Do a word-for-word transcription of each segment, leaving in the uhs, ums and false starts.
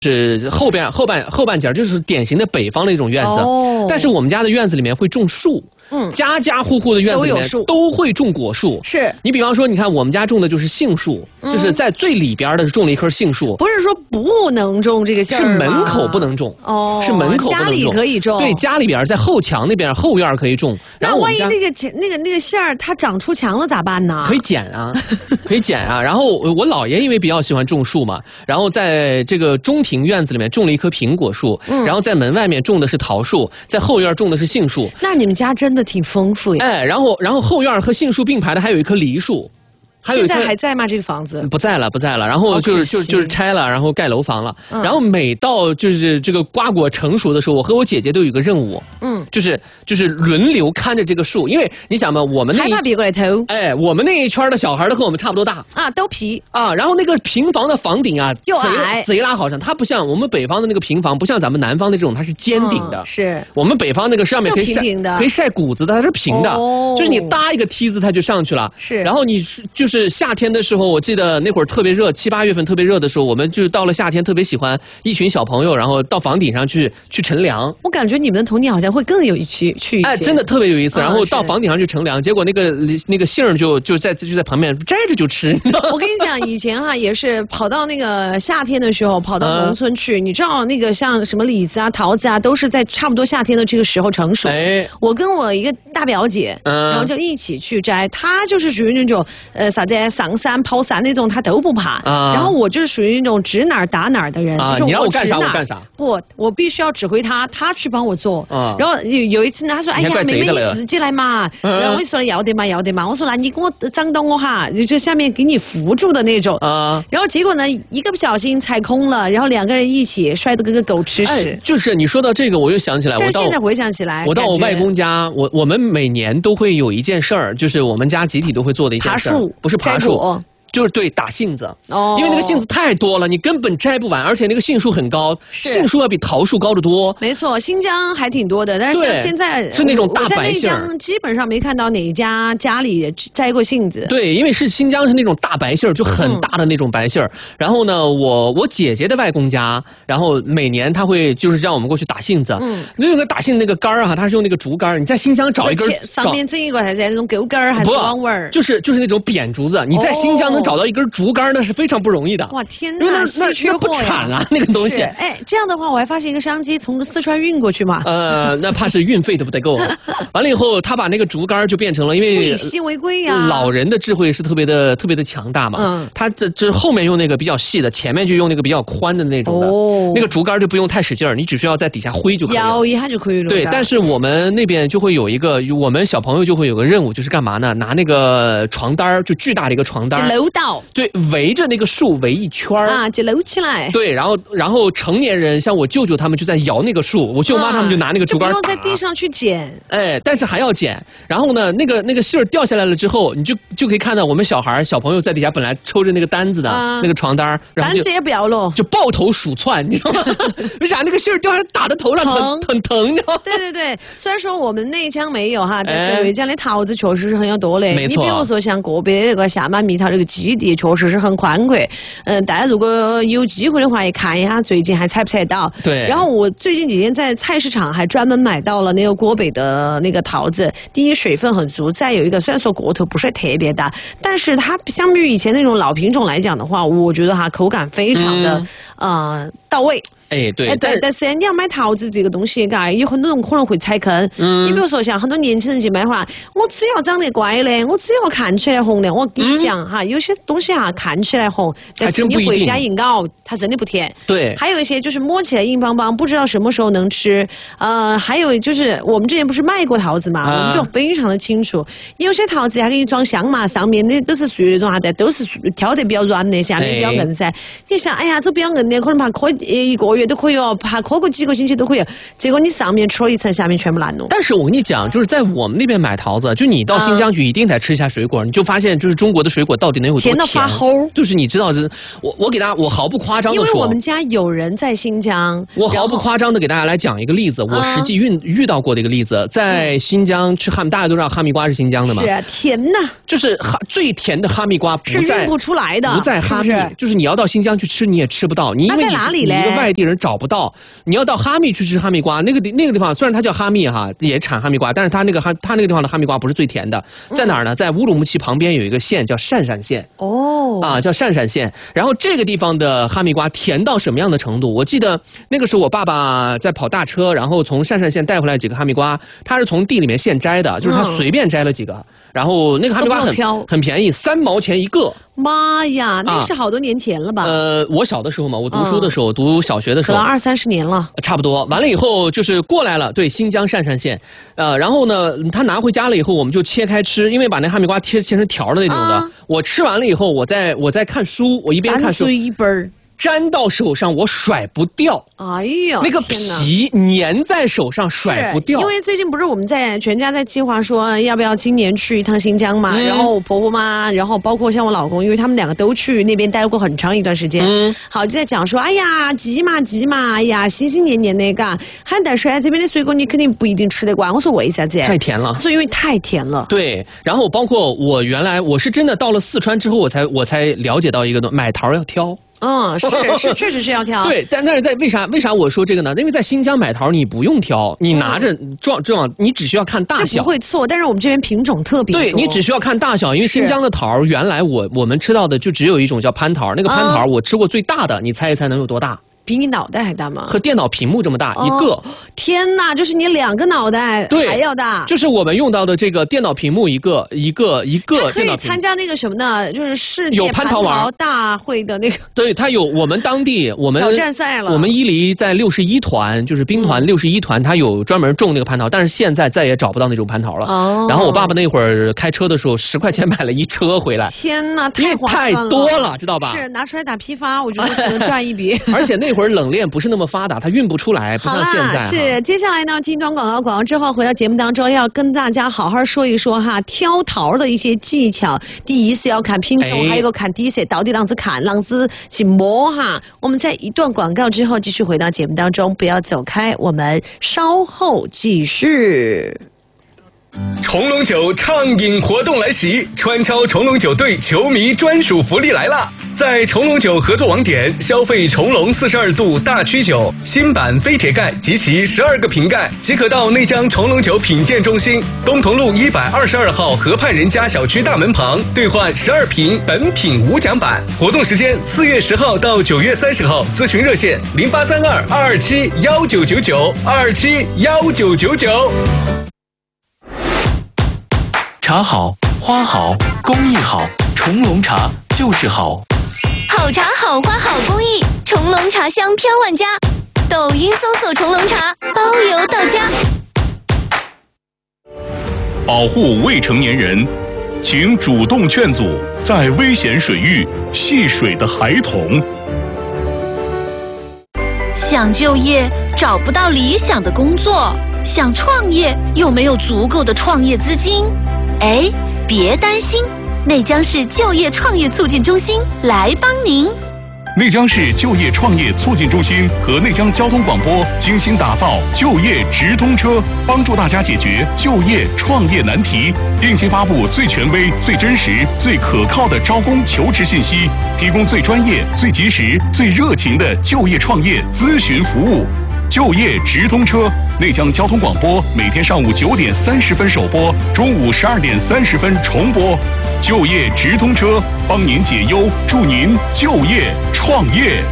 是后边后半后半截就是典型的北方的一种院子， 哦、 但是我们家的院子里面会种树。嗯，家家户户的院子里面都会种果树。 是你比方说，你看我们家种的就是杏树，嗯、就是在最里边的种了一棵杏树。 不是说不能种这个杏儿吗？ 是门口不能种哦， 是门口不能种， 家里可以种。 对，家里边在后墙那边后院可以种。然后那万一那个那个那个杏儿它长出墙了咋办呢？ 可以剪啊，可以剪啊。然后我姥爷因为比较喜欢种树嘛，然后在这个中庭院子里面种了一棵苹果树，嗯、然后在门外面种的是桃树，在后院种的是杏树。 那你们家真的挺丰富呀。 哎，然后然后后院和杏树并排的还有一棵梨树。 现在还在吗？这个房子不在了，不在了。然后就是就就是拆了，然后盖楼房了。嗯、然后每到就是这个瓜果成熟的时候，我和我姐姐都有一个任务，嗯，就是就是轮流看着这个树，因为你想嘛，我们那害怕别过来偷。 哎，我们那一圈的小孩都和我们差不多大啊，都皮啊。然后那个平房的房顶啊， 又矮， 贼拉好上。它不像我们北方的那个平房，不像咱们南方的这种，它是尖顶的。 嗯、是我们北方那个上面可以晒平平的， 可以晒谷子的，它是平的，哦、就是你搭一个梯子它就上去了。 是， 然后你就是夏天的时候。时候我记得那会儿特别热，七八月份特别热的时候，我们就到了夏天特别喜欢一群小朋友，然后到房顶上去去乘凉。 我感觉你们的童年好像会更有趣趣一些。 哎，真的特别有意思。然后到房顶上去乘凉，结果那个那个杏儿就就在就在旁边摘着就吃。 我跟你讲，以前哈也是跑到那个夏天的时候跑到农村去，嗯、你知道那个像什么李子啊、桃子啊，都是在差不多夏天的这个时候成熟。哎，我跟我一个大表姐，嗯、然后就一起去摘，她就是属于那种呃啥子上山。抛伞那种他都不怕，啊、然后我就是属于那种指哪儿打哪儿的人， 啊、 就是我指哪儿我干啥我干啥， 不，我必须要指挥他，他去帮我做。啊、然后有有一次呢，他说：“哎呀，妹妹你自己来嘛。嗯”然后我就说：“要得嘛，要得嘛。”我说：“那你给我长到我哈，就下面给你扶住的那种。”啊，然后结果呢，一个不小心踩空了，然后两个人一起摔得跟个狗吃屎。 哎。就是你说到这个，我又想起来， 但是现在回想起来， 我到我外公家，我我们每年都会有一件事儿，就是我们家集体都会做的一件事儿， 爬树， 不是爬树。就是对打杏子，哦，因为那个杏子太多了，你根本摘不完，而且那个杏树很高，杏树要比桃树高得多。 没错，新疆还挺多的，但是现在是那种大白杏。 我在内江基本上没看到哪家家里摘过杏子。 对，因为是新疆是那种大白杏，就很大的那种白杏。嗯、然后呢，我我姐姐的外公家，然后每年他会就是让我们过去打杏子。嗯，就用个打杏那个杆儿哈，它是用那个竹竿，你在新疆找一根， 上面整一个还是那种钩竿还是网纹儿？ 就是就是那种扁竹子，你在新疆能。找到一根竹竿那是非常不容易的。 哇天哪，那那那不产啊，那个东西。 哎，这样的话我还发现一个商机，从四川运过去嘛。 呃，那怕是运费都不得够。完了以后，他把那个竹竿就变成了，因为物以稀为贵呀。 老人的智慧是特别的特别的强大嘛。嗯。他这这后面用那个比较细的，前面就用那个比较宽的那种的。哦。那个竹竿就不用太使劲儿，你只需要在底下挥就可以了。 摇一下就可以了。 对，但是我们那边就会有一个，我们小朋友就会有个任务，就是干嘛呢？拿那个床单就巨大的一个床单。 楼道。 对。围着那个树围一圈啊，就搂起来。 对，然后然后成年人像我舅舅他们就在摇那个树，我舅妈他们就拿那个竹竿打， 就不用在地上去捡。 哎，但是还要捡。然后呢，那个那个杏儿掉下来了之后，你就就可以看到我们小孩小朋友在底下本来抽着那个单子的、啊、那个床单，然后单子也不要了， 就抱头鼠窜，你知道吗？为啥那个杏儿掉下来打在头上疼很疼的？ 对对对，虽然说我们内江没有哈，但是内江的桃子确实是很有多的。 没错。 你比如说像个别那个下满蜜桃这个基地，确实是很宽阔。嗯，大家如果有机会的话，也看一下最近还采不采到。 对。 然后我最近几天在菜市场还专门买到了那个果北的那个桃子，第一水分很足，再有一个虽然说个头不是特别大，但是它相比于以前那种老品种来讲的话，我觉得它口感非常的、嗯、呃到位。 哎，对， 哎，对，但是你要买桃子这个东西，嘎，有很多人可能会踩坑。嗯，你比如说像很多年轻人去买的话，我只要长得乖的，我只要看起来红的。我跟你讲、嗯、哈，有些东西哈看起来红，但是你回家一熬，它真的不甜。 对， 还有一些就是摸起来硬邦邦，不知道什么时候能吃。呃，还有就是我们之前不是卖过桃子嘛，啊、我们就非常的清楚，有些桃子还给你装箱嘛，上面的都是属于那种啥的，都是挑得比较软的，下面比较硬噻。哎、你想，哎呀，这比较硬的，可能怕磕一个月。都可以哦，怕磕个几个星期都可以。结果你上面吃了一层，下面全部烂了。 但是我跟你讲，就是在我们那边买桃子，就你到新疆去一定得吃一下水果，啊、你就发现就是中国的水果到底能有有多甜， 甜到发齁。 就是你知道，我我给大家，我毫不夸张的说， 因为我们家有人在新疆， 我毫不夸张的给大家来讲一个例子，我实际遇遇到过的一个例子，在新疆吃哈密，大家都知道哈密瓜是新疆的嘛？ 是啊，甜呐， 就是哈最甜的哈密瓜不在是运不出来的， 不在哈密， 是是就是你要到新疆去吃你也吃不到，你因为你哪里嘞？ 你一个外地人找不到，你要到哈密去吃哈密瓜，那个那个地方虽然它叫哈密哈，也产哈密瓜，但是它那个哈它那个地方的哈密瓜不是最甜的，在哪儿呢？在乌鲁木齐旁边有一个县叫鄯善县哦， 啊叫鄯善县，然后这个地方的哈密瓜甜到什么样的程度？我记得那个时候我爸爸在跑大车，然后从鄯善县带回来几个哈密瓜，他是从地里面现摘的，就是他随便摘了几个，嗯、然后那个哈密瓜很很便宜，三毛钱一个。 妈呀，那是好多年前了吧？ 啊、呃，我小的时候嘛，我读书的时候，嗯、读小学的时候， 可能二三十年了， 差不多。完了以后就是过来了，对，新疆鄯善县，呃，然后呢，他拿回家了以后，我们就切开吃，因为把那哈密瓜切切成条的那种的。啊、我吃完了以后，我在我在看书，我一边看书， 一本儿。 粘到手上我甩不掉， 哎呀， 那个皮粘在手上甩不掉。 因为最近不是我们在全家在计划说要不要今年去一趟新疆嘛，嗯、然后我婆婆妈，然后包括像我老公，因为他们两个都去那边待过很长一段时间。嗯，好就在讲说，哎呀急嘛急嘛，哎呀心心念念的嘎，喊但是这边的水果你肯定不一定吃得惯。我说为啥子？ 太甜了。 所以因为太甜了。 对，然后包括我原来我是真的到了四川之后，我才我才了解到一个东西，买桃要挑。 嗯，是是，确实是要挑。 对，但但是在为啥为啥我说这个呢？因为在新疆买桃你不用挑，你拿着装装，你只需要看大小。 这不会错，但是我们这边品种特别多。 对，你只需要看大小，因为新疆的桃原来我我们吃到的就只有一种叫蟠桃，那个蟠桃我吃过最大的，你猜一猜能有多大？ 比你脑袋还大吗？ 和电脑屏幕这么大、哦、一个。 天哪，就是你两个脑袋还要大。 就是我们用到的这个电脑屏幕一个一个一个电脑屏幕。 可以参加那个什么呢？就是世界有蟠桃王大会的那个。 对，它有我们当地我们挑战赛了。 我们伊犁在六十一团，就是兵团六十一团，它有专门种那个蟠桃，但是现在再也找不到那种蟠桃了。哦。然后我爸爸那会儿开车的时候，十块钱买了一车回来。 天哪， 太划算了，太多了，知道吧？ 是拿出来打批发，我觉得可能赚一笔。 而且那会儿冷链不是那么发达，它运不出来，不像现在。 是，接下来呢，进段广告，广告之后回到节目当中，要跟大家好好说一说哈，挑桃的一些技巧。第一是要看品种，哎、还有一个看底色，到底啷子看，啷子去摸哈。我们在一段广告之后继续回到节目当中，不要走开，我们稍后继续。 重龙酒畅饮活动来袭，川超重龙酒队球迷专属福利来啦！在重龙酒合作网点消费重龙四十二度大曲酒新版飞铁盖及其十二个瓶盖，即可到内江重龙酒品鉴中心东同路一百二十二号河畔人家小区大门旁兑换十二瓶本品无奖版。活动时间四月十号到九月三十号，咨询热线零八三二二二七幺九九九二二七幺九九九。 茶好，花好，工艺好，重龙茶就是好。 好茶好花好工艺，重龙茶香飘万家。抖音搜索重龙茶，包邮到家。 保护未成年人，请主动劝阻在危险水域戏水的孩童。 想就业找不到理想的工作，想创业又没有足够的创业资金。哎，别担心，内江市就业创业促进中心来帮您。 内江市就业创业促进中心和内江交通广播精心打造就业直通车，帮助大家解决就业创业难题，定期发布最权威、最真实、最可靠的招工求职信息，提供最专业、最及时、最热情的就业创业咨询服务。就业直通车，内江交通广播每天上午九点三十分首播，中午十二点三十分重播。就业直通车，帮您解忧，祝您就业创业。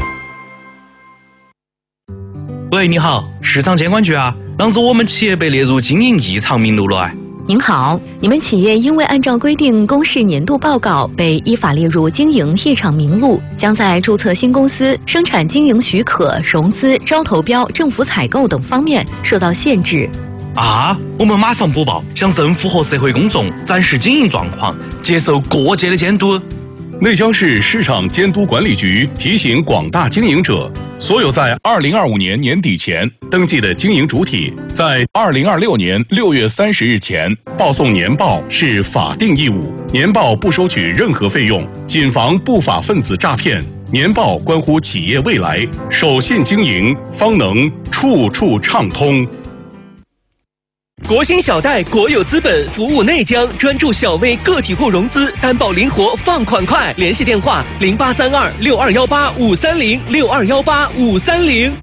喂，你好，市场监管局啊，当时我们企业被列入经营异常名录了哎。 您好，你们企业因为按照规定公示年度报告，被依法列入经营异常名录，将在注册新公司、生产经营许可、融资、招投标、政府采购等方面受到限制。 啊，我们马上补报，向政府和社会公众展示经营状况，接受各界的监督。 内江市市场监督管理局提醒广大经营者，所有在二零二五年年底前登记的经营主体，在二零二六年六月三十日前报送年报是法定义务，年报不收取任何费用，谨防不法分子诈骗。年报关乎企业未来，守信经营，方能处处畅通。 国兴小贷国有资本服务内江，专注小微个体户融资，担保灵活，放款快。联系电话：零八三二六二幺八五三零六二幺八五三零。